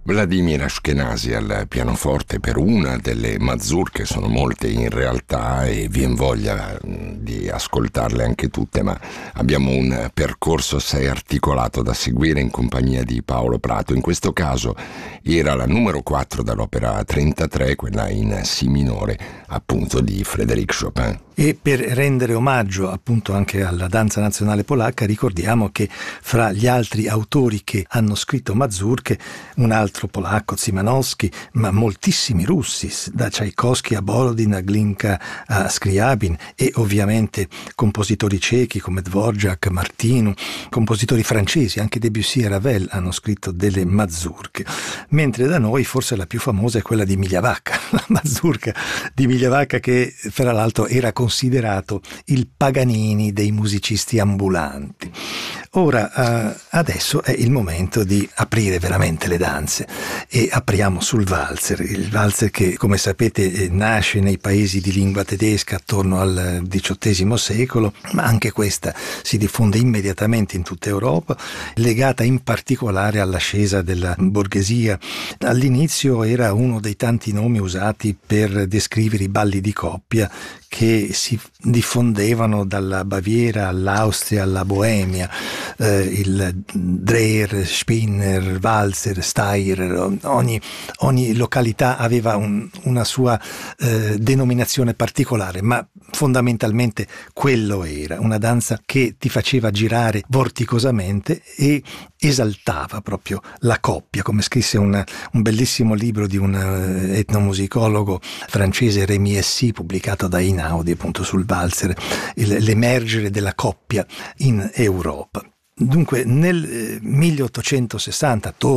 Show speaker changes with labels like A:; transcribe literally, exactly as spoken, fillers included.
A: Vladimir Ashkenazy al pianoforte per una delle mazurche, sono molte in realtà e vien voglia di ascoltarle anche tutte, ma abbiamo un percorso assai articolato da seguire in compagnia di Paolo Prato. In questo caso era la numero quattro dall'opera trentatré, quella in Si minore, appunto di Frédéric Chopin.
B: E per rendere omaggio appunto anche alla danza nazionale polacca, ricordiamo che fra gli altri autori che hanno scritto mazurche, un altro polacco, Szymanowski, ma moltissimi russi, da Tchaikovsky a Borodin, a Glinka, a Scriabin, e ovviamente compositori cechi come Dvorak, Martinu, compositori francesi, anche Debussy e Ravel hanno scritto delle mazurche, mentre da noi forse la più famosa è quella di Migliavacca, la mazurka di Migliavacca, che fra l'altro era considerato il Paganini dei musicisti ambulanti. Ora, eh, adesso è il momento di aprire veramente le danze e apriamo sul valzer, il valzer che, come sapete, eh, nasce nei paesi di lingua tedesca attorno al diciottesimo secolo, ma anche questa si diffonde immediatamente in tutta Europa, legata in particolare all'ascesa della borghesia. All'inizio era uno dei tanti nomi usati per descrivere i balli di coppia che si diffondevano dalla Baviera all'Austria alla Boemia, eh, il Dreher, Spinner, Walzer, Steirer, ogni, ogni località aveva un, una sua eh, denominazione particolare, ma fondamentalmente quello era, una danza che ti faceva girare vorticosamente e esaltava proprio la coppia, come scrisse una, un bellissimo libro di un etnomusicologo francese, Rémi Essy, pubblicato da Einaudi appunto sul valzer, il, l'emergere della coppia in Europa. Dunque nel milleottocentosessanta, attorno